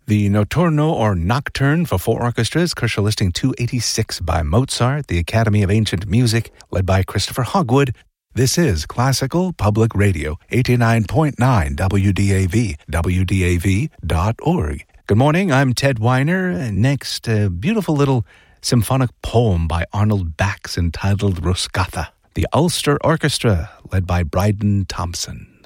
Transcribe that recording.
The Notturno or Nocturne for four orchestras, Kershaw Listing 286 by Mozart, the Academy of Ancient Music, led by Christopher Hogwood. This is Classical Public Radio, 89.9 WDAV, WDAV.org. Good morning, I'm Ted Weiner. Next, a beautiful little symphonic poem by Arnold Bax entitled Roscatha. The Ulster Orchestra, led by Bryden Thompson.